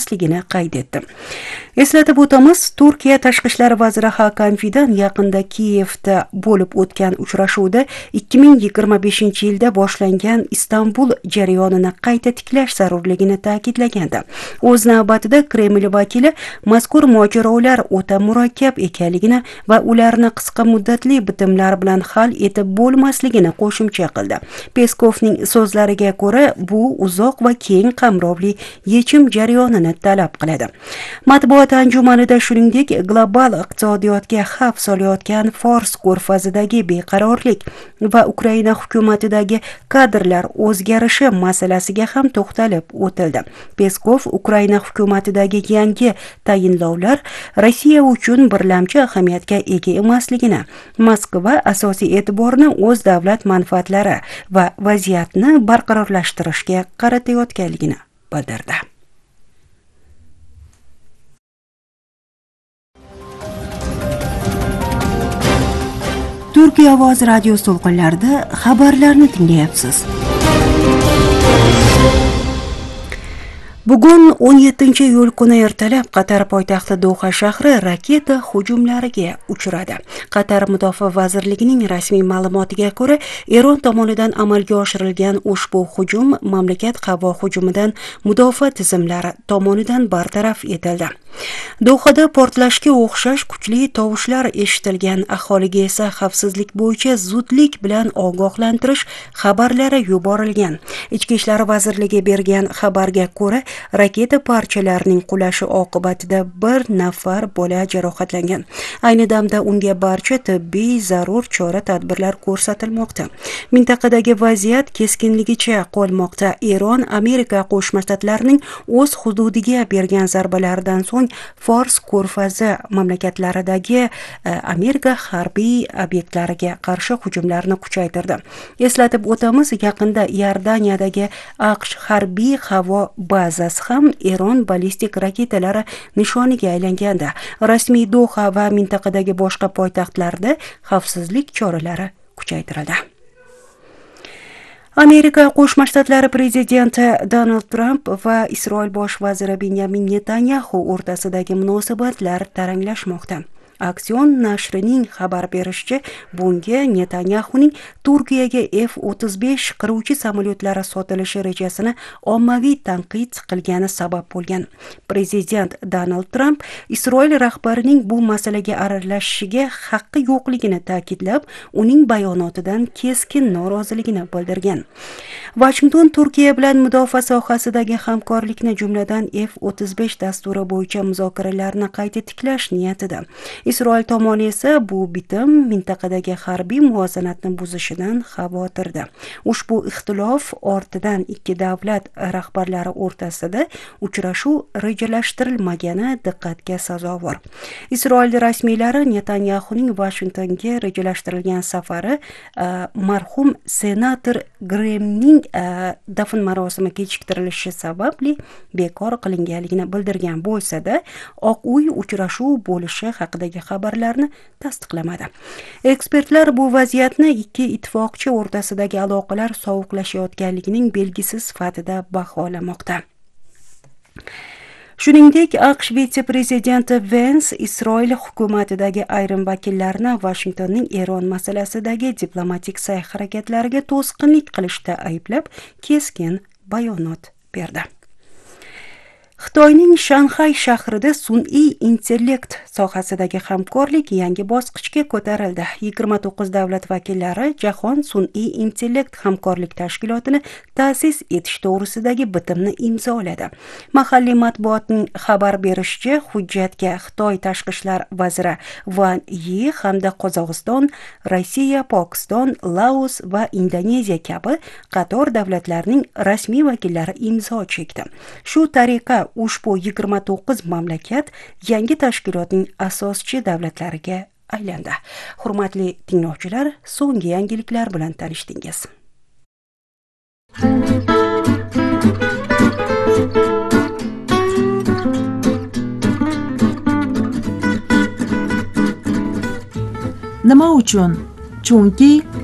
emasligini qayd etdi. Eslatib o'tamiz, Turkiya tashqi ishlar vaziri Hakan Fidan yaqinda Kiyevda bo'lib o'tgan uchrashuvda 2025-yilda boshlangan Istanbul jarayonini qayta tiklash zarurligini ta'kidlagandi. O'z navbatida Kreml vakili mazkur mojarolar o'ta murakkab ekanligini va ularni qisqa muddatli bitimlar bilan hal etib bo'lmasligini qo'shimcha qildi. Peskovning so'zlariga ko'ra, bu uzoq va keng qamrovli yechim jarayonini talab qiladi. Matbuot anjumanida shuningdek, global iqtisodiyotga xavf solayotgan Fors ko'rfazidagi beqarorlik va Ukraina hukumatidagi kadrlar o'zgarishi masalasiga ham to'xtalib o'tildi. Peskov Ukraina hukumatidagi yangi tayinlovlar Rossiya uchun birlamchi ahamiyatga ega emasligini, Moskva asosiy e'tiborni o'z davlat manfaatlari va vaziyatni barqarorlashtirishga qaratayotganligini bildirdi. Turkiya ovoz radio to'lqinlarida xabarlarni tinglayapsiz. Bugun 17-iyul kuni ertalab Qatar poytaxti Doha shahri raketa hujumlariga uchradi. Qatar Mudofaa vazirligining rasmiy ma'lumotiga ko'ra, Eron tomonidan amalga oshirilgan ushbu hujum mamlakat havo hujumidan mudofaa tizimlari tomonidan bartaraf etildi. Dohada portlashga o'xshash kuchli tovushlar eshitilgan, aholiga esa xavfsizlik bo'yicha zudlik bilan ogohlantirish xabarlari yuborilgan. Ichki ishlar vazirligi bergan xabarga ko'ra, raketa parchalarining qulashi oqibatida bir nafar bola jarohatlangan. Ayni damda unga barcha tibbiy zarur chora-tadbirlar ko'rsatilmoqda. Mintaqadagi vaziyat keskinligicha qolmoqda. Eron Amerika Qo'shma Shtatlarining o'z hududiga bergan zarbalaridan so'ng Fors ko'rfazi mamlakatlaridagi Amerika harbiy obyektlariga qarshi hujumlarni kuchaytirdi. Eslatib o'tamiz, yaqinda Iordaniyadagi AQSh harbiy havo bazasi ham Eron ballistik raketalari nishoniga aylangandi. Rasmiy Doha va mintaqadagi boshqa poytaxtlarda xavfsizlik choralari kuchaytirildi. Amerika Qo'shma Shtatlari prezidenti Donald Trump va Isroil bosh vaziri Benyamin Netanyahu o'rtasidagi munosabatlar taranglashmoqda. Aksion nashrining xabar berishicha, bunga Netanyahuning Turkiyaga F-35 qiruvchi samolyotlari sotilishi rejasini ommaviy tanqid qilgani sabab bo'lgan. Prezident Donald Trump Isroil rahbarining bu masalaga aralashishiga haqqi yo'qligini ta'kidlab, uning bayonotidan keskin noroziligini bildirgan. Washington Turkiya bilan mudofaa sohasidagi hamkorlikni, jumladan F-35 dasturi bo'yicha muzokaralarni qayta tiklash niyatida. Isroil tomoni esa bu bitim mintaqadagi harbiy muvozanatni buzishidan xavotirda. Ushbu ixtilof ortidan ikki davlat rahbarlari o'rtasida uchrashuv rejalashtirilmagani diqqatga sazovor. Isroil rasmiylari Netanyahuning Washingtonga rejalashtirilgan safari marhum senator Gremning dafn marosimi kechiktirilishi sababli bekor qilinganligini bildirgan bo'lsa-da, Oq uy uchrashuv bo'lishi haqidagi xabarlarni tasdiqlamadi. Ekspertlar bu vaziyatni ikki ittifoqchi o'rtasidagi aloqalar sovuqlashayotganligining belgisi sifatida baholamoqda. Shuningdek, AQSh vitse-prezidenti Vance Isroil hukumatidagi ayrim vakillarni Washingtonning Eron masalasidagi diplomatik sa'y-harakatlariga to'sqinlik qilishda ayblab, keskin bayonot berdi. Xitoyning Shanxay shahrida sun'iy intellekt sohasidagi hamkorlik yangi bosqichga ko'tarildi. 29 davlat vakillari Jahon sun'iy intellekt hamkorlik tashkilotini ta'sis etish to'g'risidagi bitimni imzoladi. Mahalliy matbuotning xabar berishicha, hujjatga Xitoy tashqi ishlar vaziri Wang Yi hamda Qozog'iston, Rossiya, Pokiston, Laos va Indoneziya kabi qator davlatlarning rasmiy vakillari imzo chekdi. Shu tariqa ushbu 29 mamlakat yangi tashkilotning asoschi davlatlariga aylandi. Hurmatli tinglovchilar, so'nggi yangiliklar bilan tanishdingiz. Nima uchun? Chunki